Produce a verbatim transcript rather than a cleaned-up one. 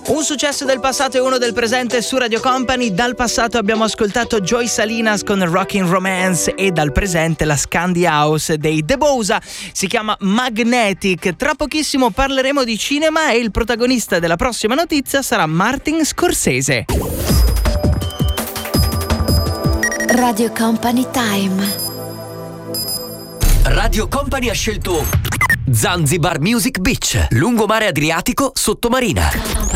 Un successo del passato e uno del presente su Radio Company. Dal passato abbiamo ascoltato Joy Salinas con Rockin' Romance e dal presente la Scandi House dei The Bosa. Si chiama Magnetic. Tra pochissimo parleremo di cinema e il protagonista della prossima notizia sarà Martin Scorsese. Radio Company Time. Radio Company ha scelto Zanzibar Music Beach, lungomare Adriatico, sottomarina.